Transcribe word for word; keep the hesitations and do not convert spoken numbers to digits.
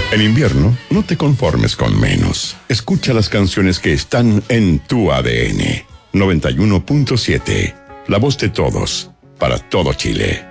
En invierno, no te conformes con menos. Escucha las canciones que están en tu A D N. noventa y uno punto siete. La voz de todos, para todo Chile.